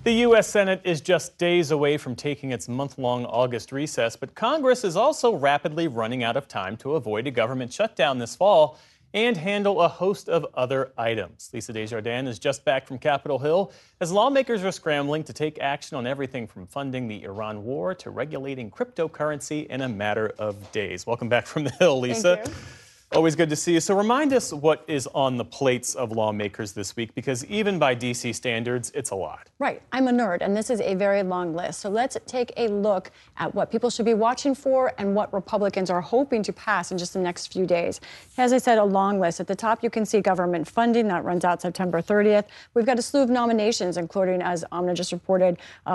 The U.S. Senate is just days away from taking its month-long August recess, but Congress is also rapidly running out of time to avoid a government shutdown this fall and handle a host of other items. Lisa Desjardins is just back from Capitol Hill as lawmakers are scrambling to take action on everything from funding the Iran war to regulating cryptocurrency in a matter of days. Welcome back from the Hill, Lisa. Thank you. Always good to see you. So remind us what is on the plates of lawmakers this week, because even by D.C. standards, it's a lot. Right. I'm a nerd, and this is a very long list. So let's take a look at what people should be watching for and what Republicans are hoping to pass in just the next few days. As I said, a long list. At the top, you can see government funding. That runs out September 30th. We've got a slew of nominations, including, as Amna just reported,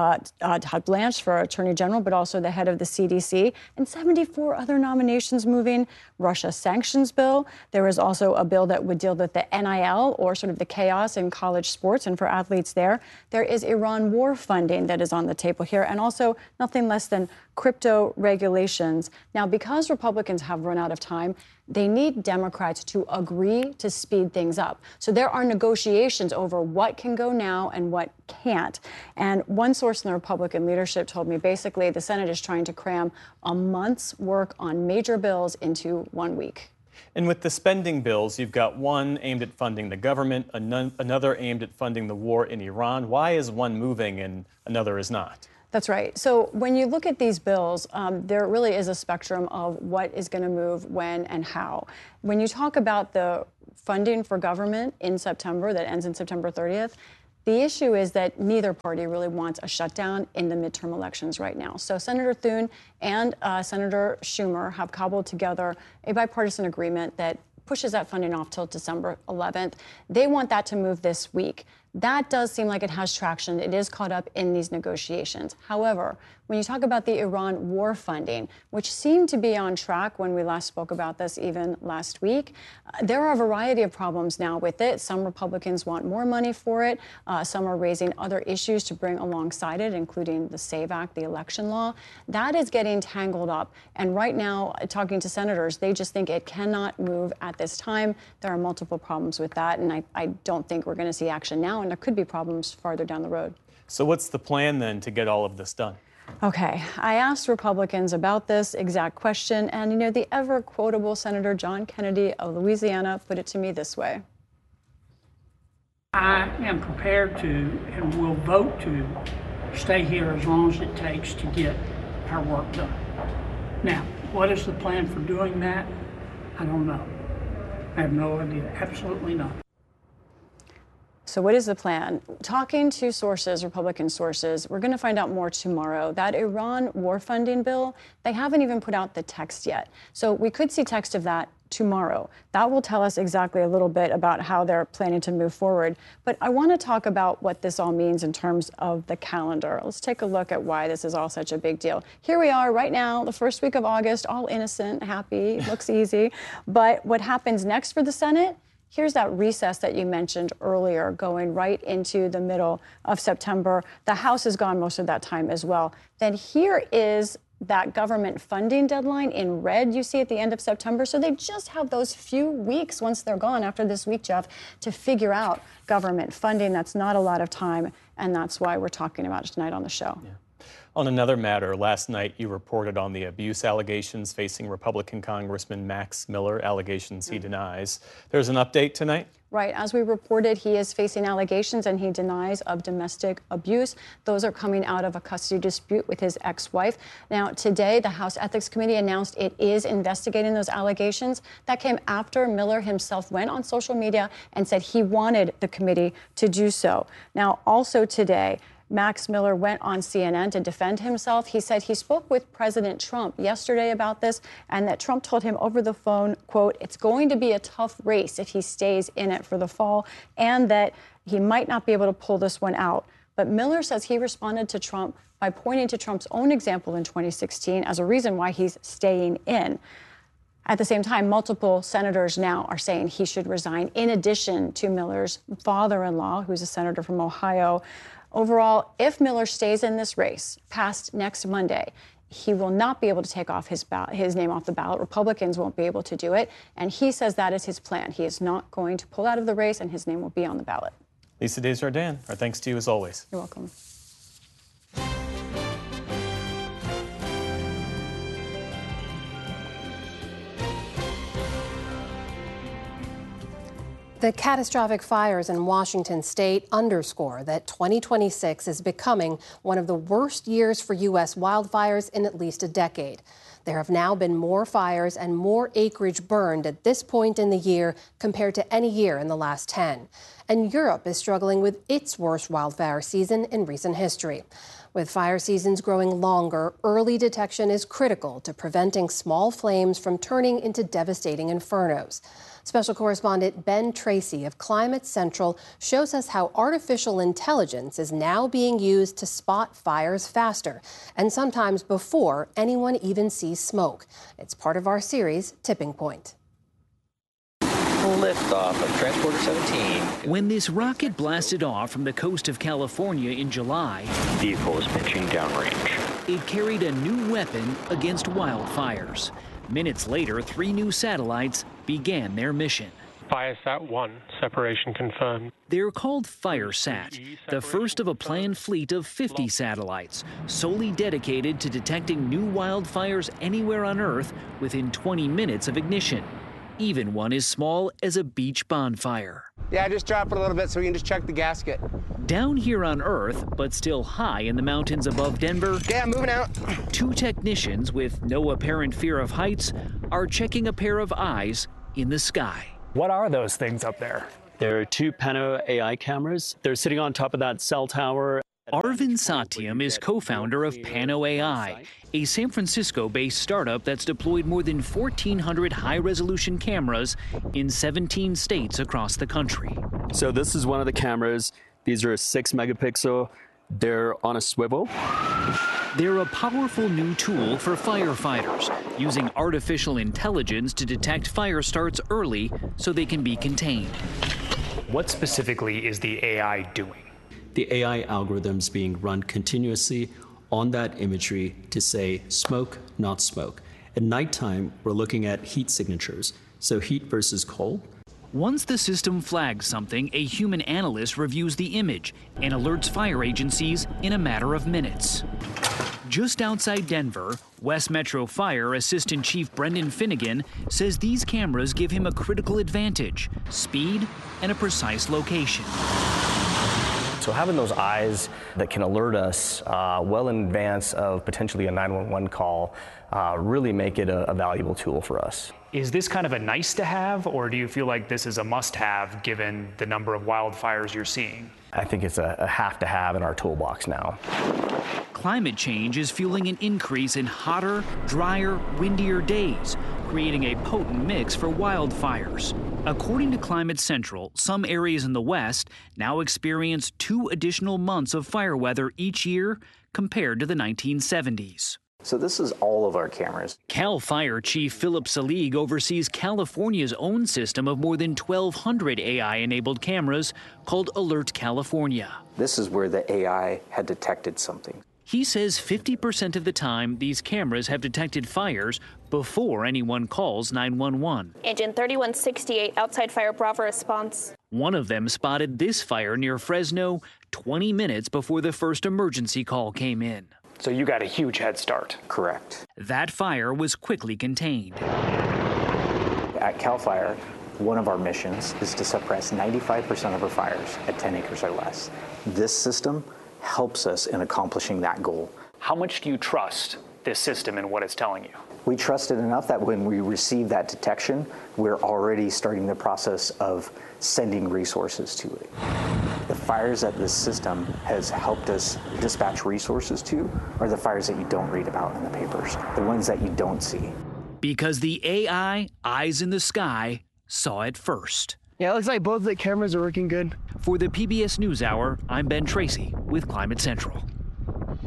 Todd Blanche for Attorney General, but also the head of the CDC, and 74 other nominations moving. Russia sanctions bill. There is also a bill that would deal with the NIL, or sort of the chaos in college sports and for athletes there. There is Iran war funding that is on the table here, and also nothing less than crypto regulations. Now, because Republicans have run out of time, they need Democrats to agree to speed things up. So there are negotiations over what can go now and what can't. And one source in the Republican leadership told me basically the Senate is trying to cram a month's work on major bills into 1 week. And with the spending bills, you've got one aimed at funding the government, another aimed at funding the war in Iran. Why is one moving and another is not? That's right. So when you look at these bills, there really is a spectrum of what is going to move when and how. When you talk about the funding for government in September that ends in September 30th, the issue is that neither party really wants a shutdown in the midterm elections right now. So Senator Thune and Senator Schumer have cobbled together a bipartisan agreement that pushes that funding off till December 11th. They want that to move this week. That does seem like it has traction. It is caught up in these negotiations. However, when you talk about the Iran war funding, which seemed to be on track when we last spoke about this even last week, there are a variety of problems now with it. Some Republicans want more money for it. Some are raising other issues to bring alongside it, including the SAVE Act, the election law. That is getting tangled up. And right now, talking to senators, they just think it cannot move at this time. There are multiple problems with that, and I don't think we're going to see action now, and there could be problems farther down the road. So what's the plan then to get all of this done? Okay, I asked Republicans about this exact question, and the ever quotable Senator John Kennedy of Louisiana put it to me this way. I am prepared to and will vote to stay here as long as it takes to get our work done. Now, what is the plan for doing that? I don't know. I have no idea, absolutely none. So what is the plan? Talking to sources, Republican sources, we're going to find out more tomorrow. That Iran war funding bill, they haven't even put out the text yet. So we could see text of that tomorrow. That will tell us exactly a little bit about how they're planning to move forward. But I want to talk about what this all means in terms of the calendar. Let's take a look at why this is all such a big deal. Here we are right now, the first week of August, all innocent, happy, looks easy. But what happens next for the Senate? Here's that recess that you mentioned earlier, going right into the middle of September. The House is gone most of that time as well. Then here is that government funding deadline in red you see at the end of September. So they just have those few weeks once they're gone after this week, Jeff, to figure out government funding. That's not a lot of time, and that's why we're talking about it tonight on the show. Yeah. On another matter, last night you reported on the abuse allegations facing Republican Congressman Max Miller, allegations he denies. There's an update tonight? Right. As we reported, he is facing allegations and he denies of domestic abuse. Those are coming out of a custody dispute with his ex-wife. Now, today, the House Ethics Committee announced it is investigating those allegations. That came after Miller himself went on social media and said he wanted the committee to do so. Now, also today, Max Miller went on CNN to defend himself. He said he spoke with President Trump yesterday about this and that Trump told him over the phone, quote, it's going to be a tough race if he stays in it for the fall, and that he might not be able to pull this one out. But Miller says he responded to Trump by pointing to Trump's own example in 2016 as a reason why he's staying in. At the same time, multiple senators now are saying he should resign, in addition to Miller's father-in-law, who's a senator from Ohio. Overall, if Miller stays in this race past next Monday, he will not be able to take off his name off the ballot. Republicans won't be able to do it. And he says that is his plan. He is not going to pull out of the race, and his name will be on the ballot. Lisa Desjardins, our thanks to you as always. You're welcome. The catastrophic fires in Washington state underscore that 2026 is becoming one of the worst years for U.S. wildfires in at least a decade. There have now been more fires and more acreage burned at this point in the year compared to any year in the last 10. And Europe is struggling with its worst wildfire season in recent history. With fire seasons growing longer, early detection is critical to preventing small flames from turning into devastating infernos. Special correspondent Ben Tracy of Climate Central shows us how artificial intelligence is now being used to spot fires faster, and sometimes before anyone even sees smoke. It's part of our series, Tipping Point. Liftoff of Transporter 17. When this rocket blasted off from the coast of California in July, The vehicle is pitching downrange. it carried a new weapon against wildfires. Minutes later, 3 new satellites began their mission. Firesat-1, separation confirmed. They're called FireSat, the first of a planned fleet of 50 satellites, solely dedicated to detecting new wildfires anywhere on Earth within 20 minutes of ignition. Even one as small as a beach bonfire. Yeah, just drop it a little bit so we can just check the gasket. Down here on Earth, but still high in the mountains above Denver, Okay, I'm moving out. 2 technicians with no apparent fear of heights are checking a pair of eyes in the sky. What are those things up there? There are 2 Pano AI cameras. They're sitting on top of that cell tower. Arvind Satyam is co-founder of Pano AI, a San Francisco-based startup that's deployed more than 1,400 high-resolution cameras in 17 states across the country. So this is one of the cameras. These are 6 megapixel. They're on a swivel. They're a powerful new tool for firefighters, using artificial intelligence to detect fire starts early so they can be contained. What specifically is the AI doing? The AI algorithms being run continuously on that imagery to say smoke, not smoke. At nighttime, we're looking at heat signatures, so heat versus cold. Once the system flags something, a human analyst reviews the image and alerts fire agencies in a matter of minutes. Just outside Denver, West Metro Fire Assistant Chief Brendan Finnegan says these cameras give him a critical advantage: speed and a precise location. So having those eyes that can alert us well in advance of potentially a 911 call really make it a valuable tool for us. Is this kind of a nice to have, or do you feel like this is a must have given the number of wildfires you're seeing? I think it's a have to have in our toolbox now. Climate change is fueling an increase in hotter, drier, windier days, creating a potent mix for wildfires. According to Climate Central, some areas in the West now experience 2 additional months of fire weather each year compared to the 1970s. So this is all of our cameras. CAL FIRE Chief Philip Salig oversees California's own system of more than 1,200 AI-enabled cameras called Alert California. This is where the AI had detected something. He says 50% of the time these cameras have detected fires before anyone calls 911. Engine 3168 outside Fire Bravo response. One of them spotted this fire near Fresno 20 minutes before the first emergency call came in. So you got a huge head start. Correct. That fire was quickly contained. At CAL FIRE, one of our missions is to suppress 95% of our fires at 10 acres or less. This system helps us in accomplishing that goal. How much do you trust this system and what it's telling you? We trust it enough that when we receive that detection, we're already starting the process of sending resources to it. The fires that this system has helped us dispatch resources to are the fires that you don't read about in the papers, the ones that you don't see. Because the AI, eyes in the sky, saw it first. Yeah, it looks like both the cameras are working good. For the PBS NewsHour, I'm Ben Tracy with Climate Central.